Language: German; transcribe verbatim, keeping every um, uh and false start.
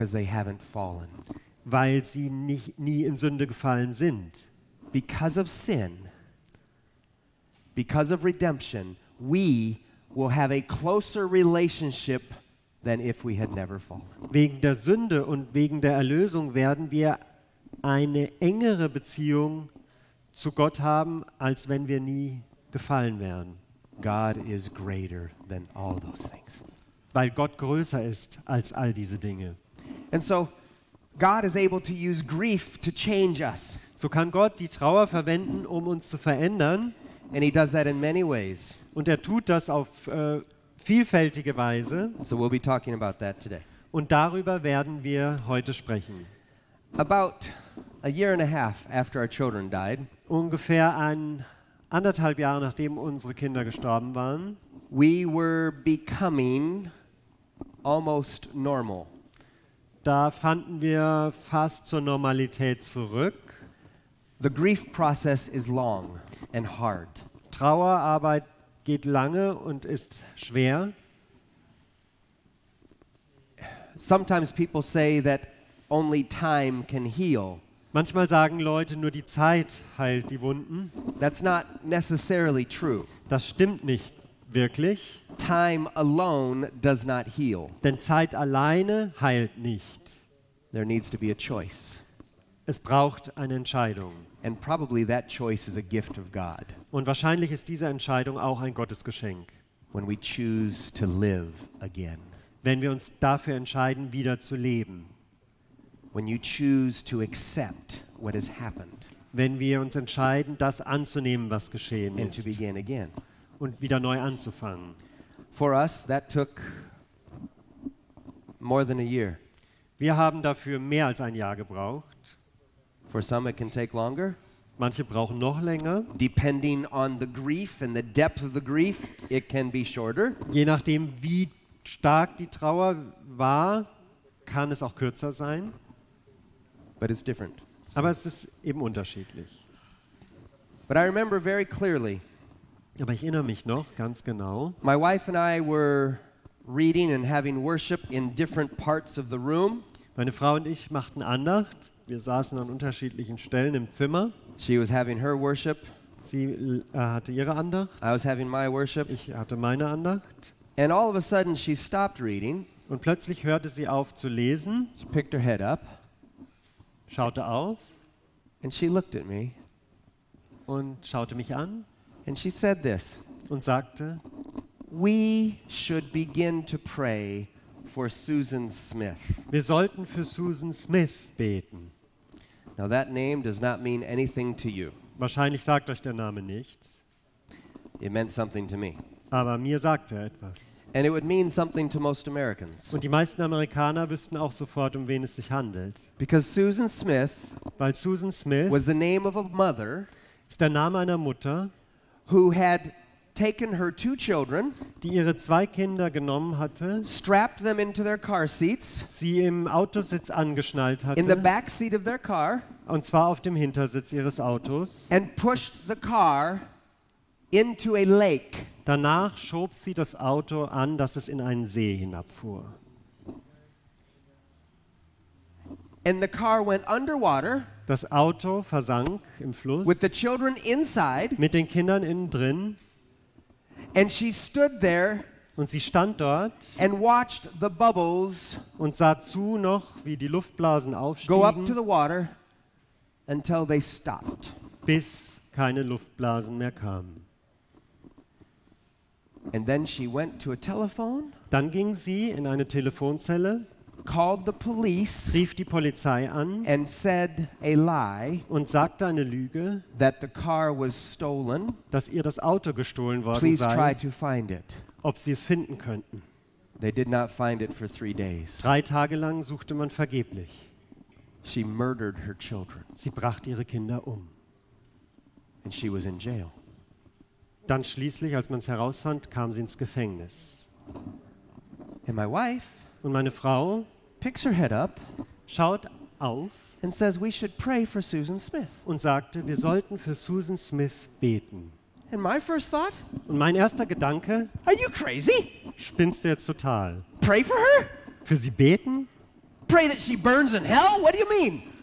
because they haven't fallen. weil sie nicht, nie in Sünde gefallen sind. Because of sin, because of redemption, we will have a closer relationship than if we had never fallen. Wegen der Sünde und wegen der Erlösung werden wir eine engere Beziehung zu Gott haben, als wenn wir nie gefallen wären. God is greater than all those things. Weil Gott größer ist als all diese Dinge. And so God is able to use grief to change us. So kann Gott die Trauer verwenden, um uns zu verändern. And he does that in many ways. Und er tut das auf äh, vielfältige Weise. So we'll be talking about that today. Und darüber werden wir heute sprechen. About a year and a half after our children died, Ungefähr ein, anderthalb Jahre nachdem unsere Kinder gestorben waren, we were becoming almost normal. da fanden wir fast zur Normalität zurück. The grief process is long and hard. Trauerarbeit geht lange und ist schwer. Sometimes people say that only time can heal. Manchmal sagen Leute, nur die Zeit heilt die Wunden. That's not necessarily true. Das stimmt nicht wirklich, Time alone does not heal. denn Zeit alleine heilt nicht. There needs to be a choice. Es braucht eine Entscheidung. And probably that choice is a gift of God Und wahrscheinlich ist diese Entscheidung auch ein Gottesgeschenk, when we choose to live again. wenn wir uns dafür entscheiden, wieder zu leben. When you choose to accept what has happened Wenn wir uns entscheiden, das anzunehmen, was geschehen and to ist begin again. und wieder neu anzufangen. For us, that took more than a year. Wir haben dafür mehr als ein Jahr gebraucht. For some, it can take longer. Manche brauchen noch länger. Depending on the grief and the depth of the grief, it can be shorter. Je nachdem, wie stark die Trauer war, kann es auch kürzer sein. But it's different. Aber es ist eben unterschiedlich. But I remember very clearly, Aber ich erinnere mich noch ganz genau. my wife and I were reading and having worship in different parts of the room. Meine Frau und ich machten Andacht. Wir saßen an unterschiedlichen Stellen im Zimmer. She was having her worship. Sie äh, hatte ihre Andacht. I was having my worship. Ich hatte meine Andacht. And all of a sudden, she stopped reading. Und plötzlich hörte sie auf zu lesen, She picked her head up, schaute auf and she looked at me, und schaute mich an and she said this: und sagte, we should begin to pray for Susan Smith. wir sollten für Susan Smith beten. Now that name does not mean anything to you. Wahrscheinlich sagt euch der Name nichts, It meant something to me. aber mir sagt er etwas. And it would mean something to most Americans. Und die meisten Amerikaner wüssten auch sofort, um wen es sich handelt. Because Susan Smith Weil Susan Smith was the name of a mother ist der Name einer Mutter, who had taken her two children, die ihre zwei Kinder genommen hatte, strapped them into their car seats, sie im Autositz angeschnallt in the hatte, back seat of their car, und zwar auf dem Hintersitz ihres Autos. and pushed the car into a lake. Danach schob sie das Auto an, dass es in einen See hinabfuhr. And the car went underwater Das Auto versank im Fluss with the children inside, mit den Kindern innen drin and she stood there und sie stand dort and watched the bubbles und sah zu noch, wie die Luftblasen go up aufstiegen, to the water until they stopped. bis keine Luftblasen mehr kamen. And then she went to a telephone, Dann ging sie in eine Telefonzelle, called the police, rief die Polizei an and said a lie und sagte eine Lüge, that the car was stolen. dass ihr das Auto gestohlen worden Please try sei, to find it. ob sie es finden könnten. They did not find it for three days. Drei Tage lang suchte man vergeblich. She murdered her children, Sie brachte ihre Kinder um. and she was in jail. Dann schließlich, als man es herausfand, kam sie ins Gefängnis. And my wife Und meine Frau picks her head up schaut auf and says we should pray for Susan Smith. und sagte, wir sollten für Susan Smith beten. And my first thought, Und mein erster Gedanke, are you crazy? spinnst du jetzt total? Pray for her? Für sie beten? pray that she burns in hell? What do you mean?